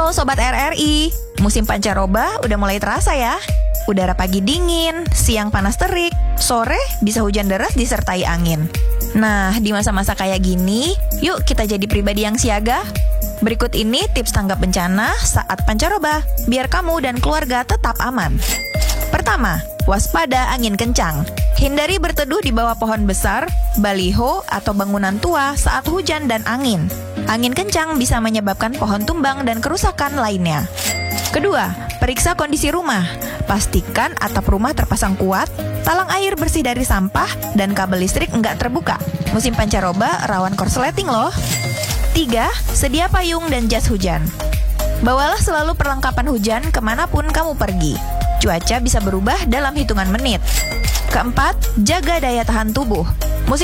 Halo Sobat RRI, musim pancaroba udah mulai terasa ya. Udara pagi dingin, siang panas terik, sore bisa hujan deras disertai angin. Nah, di masa-masa kayak gini, yuk kita jadi pribadi yang siaga. Berikut ini tips tanggap bencana saat pancaroba, biar kamu dan keluarga tetap aman. Pertama, waspada angin kencang. Hindari berteduh di bawah pohon besar, baliho, atau bangunan tua saat hujan dan angin. Angin kencang bisa menyebabkan pohon tumbang dan kerusakan lainnya. Kedua, periksa kondisi rumah. Pastikan atap rumah terpasang kuat, talang air bersih dari sampah, dan kabel listrik enggak terbuka. Musim pancaroba rawan korsleting loh. 3. Sedia payung dan jas hujan. Bawalah selalu perlengkapan hujan kemanapun kamu pergi. Cuaca bisa berubah dalam hitungan menit. Keempat, jaga daya tahan tubuh.